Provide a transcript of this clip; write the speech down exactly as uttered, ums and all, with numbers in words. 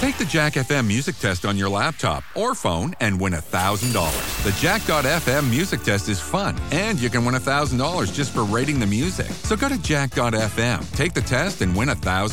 Take the Jack F M music test on your laptop or phone and win one thousand dollars. The Jack dot F M music test is fun, and you can win one thousand dollars just for rating the music. So go to Jack dot F M, take the test, and win one thousand dollars.